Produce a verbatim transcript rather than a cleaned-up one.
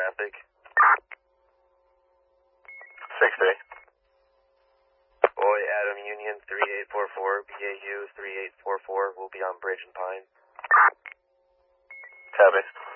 traffic. six three. Boy, Adam Union three eight four four, B A U three eight four four will be on Bridge and Pine. Copy.